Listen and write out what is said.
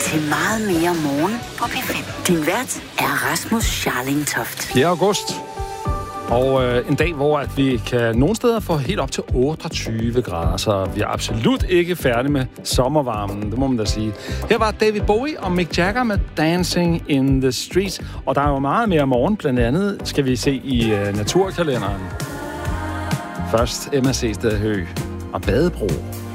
til meget mere morgen på P5. Din vært er Rasmus Scharling Toft. 4. august. Og en dag, hvor at vi kan nogle steder få helt op til 28 grader, så vi er absolut ikke færdige med sommervarmen, det må man da sige. Her var David Bowie og Mick Jagger med Dancing in the Streets. Og der er jo meget mere morgen, blandt andet skal vi se i naturkalenderen. Først Emma C. Stedhø og Badebro.